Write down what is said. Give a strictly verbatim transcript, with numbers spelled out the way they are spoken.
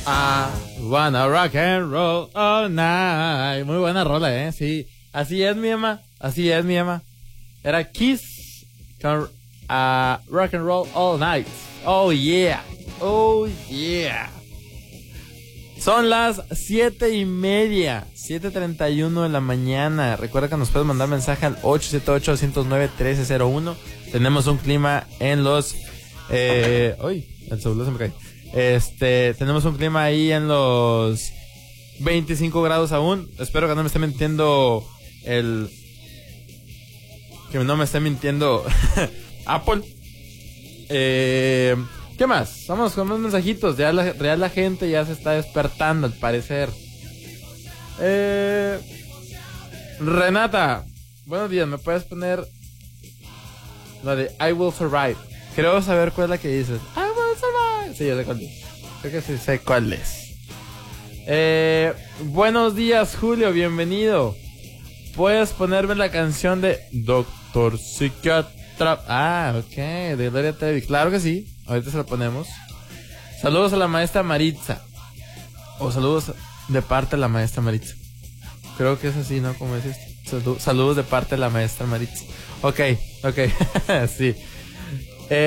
I wanna rock and roll all night. Muy buena rola, eh, sí. Así es, mi Emma. Así es, mi Emma. Era Kiss con uh, rock and roll all night. Oh yeah. Oh yeah. Son las siete y media, siete treinta y uno de la mañana. Recuerda que nos puedes mandar mensaje al ocho siete ocho, dos cero nueve, uno tres cero uno. Tenemos un clima en los... Eh, uy, el celular se me cae. Este, tenemos un clima ahí en los veinticinco grados aún. Espero que no me esté mintiendo el... Que no me esté mintiendo Apple. Eh... ¿Qué más? Vamos con unos mensajitos. Ya la, ya la gente ya se está despertando, al parecer. Eh, Renata, buenos días. ¿Me puedes poner la de I Will Survive? Creo saber cuál es la que dices. I Will Survive. Sí, yo sé cuál es. Creo que sí sé cuál es. Eh, buenos días, Julio. Bienvenido. ¿Puedes ponerme la canción de Doctor Psiquiatra? Ah, ok. De Gloria Trevi. Claro que sí. Ahorita se lo ponemos. Saludos a la maestra Maritza. O saludos de parte de la maestra Maritza. Creo que es así, ¿no? Como dices. Saludos de parte de la maestra Maritza. Ok, ok. Sí.